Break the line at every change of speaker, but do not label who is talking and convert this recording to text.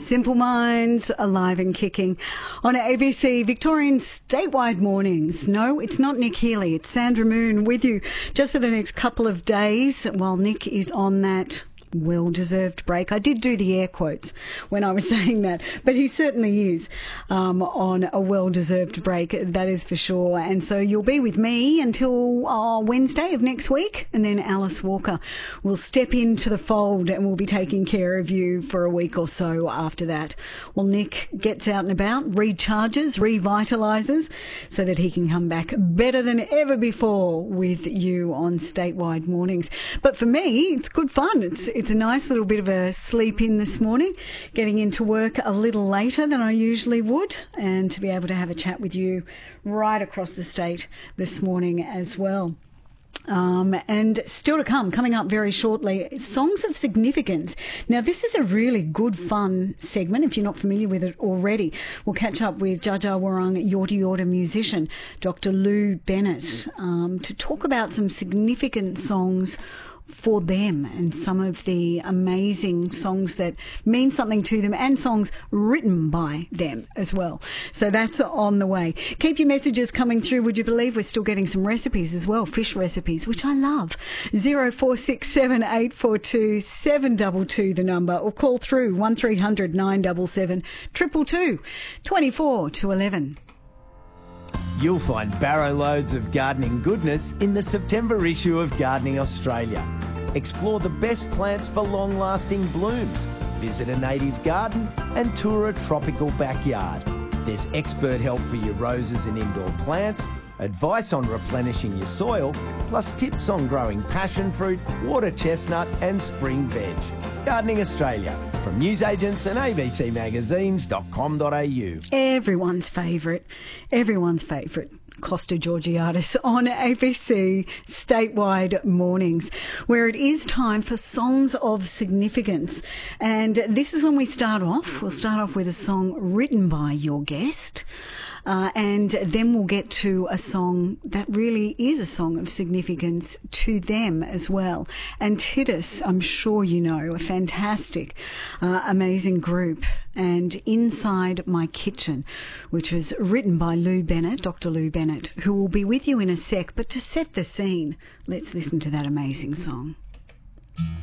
Simple Minds, alive and kicking on ABC Victorian statewide mornings. No, it's not Nick Healy, it's Sandra Moon with you just for the next couple of days while Nick is on that well-deserved break. I did do the air quotes when I was saying that, but he certainly is on a well-deserved break, that is for sure. And so you'll be with me until Wednesday of next week, and then Alice Walker will step into the fold and we'll be taking care of you for a week or so after that. Well, Nick gets out and about, recharges, revitalises, so that he can come back better than ever before with you on statewide mornings. But for me, it's good fun. It's a nice little bit of a sleep in this morning, getting into work a little later than I usually would, and to be able to have a chat with you right across the state this morning as well. And still to come, coming up very shortly, Songs of Significance. Now, this is a really good, fun segment, if you're not familiar with it already. We'll catch up with Dja Dja Wurrung Yorta Yorta musician, Dr. Lou Bennett, to talk about some significant songs for them and some of the amazing songs that mean something to them, and songs written by them as well. So that's on the way. Keep your messages coming through. Would you believe we're still getting some recipes as well, fish recipes, which I love. 0467 842 722 the number, or call through 1300 977 222 24 to 11.
You'll find barrow loads of gardening goodness in the September issue of Gardening Australia. Explore the best plants for long-lasting blooms, visit a native garden and tour a tropical backyard. There's expert help for your roses and indoor plants, advice on replenishing your soil, plus tips on growing passion fruit, water chestnut and spring veg. Gardening Australia, from newsagents and abcmagazines.com.au.
Everyone's favourite, Costa Georgiadis on ABC statewide mornings, where it is time for Songs of Significance. And this is when we start off. We'll start off with a song written by your guest. And then we'll get to a song that really is a song of significance to them as well. And Titus, I'm sure you know, a fantastic, amazing group. And Inside My Kitchen, which was written by Lou Bennett, Dr. Lou Bennett, who will be with you in a sec. But to set the scene, let's listen to that amazing song.